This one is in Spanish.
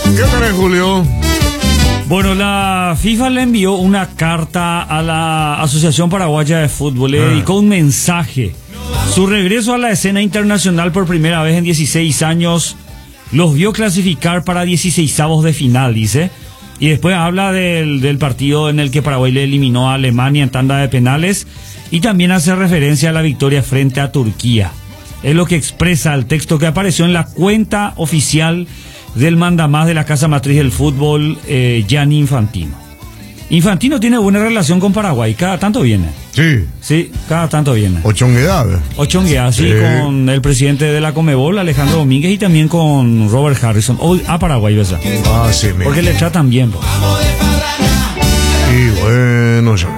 ¿Qué tal, Julio? Bueno, la FIFA le envió una carta a la Asociación Paraguaya de Fútbol, le dedicó un mensaje. Su regreso a la escena internacional por primera vez en 16 años los vio clasificar para 16avos de final, dice. Y después habla del partido en el que Paraguay le eliminó a Alemania en tanda de penales. Y también hace referencia a la victoria frente a Turquía. Es lo que expresa el texto que apareció en la cuenta oficial del mandamás de la Casa Matriz del Fútbol, Gianni Infantino. Infantino tiene buena relación con Paraguay, cada tanto viene. Sí. Sí, cada tanto viene. Ochonguedad. Ochonguea, sí, con el presidente de la Conmebol, Alejandro Domínguez, y también con Robert Harrison. Hoy a Paraguay, ¿verdad? Ah, sí, porque le tratan bien, pues. Y bueno, ya